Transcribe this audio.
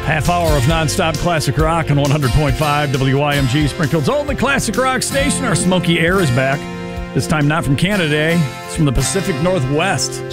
Half hour of nonstop classic rock on 100.5 WYMG, Springfield's only classic rock station. Our smoky air is back. This time not from Canada, it's from the Pacific Northwest.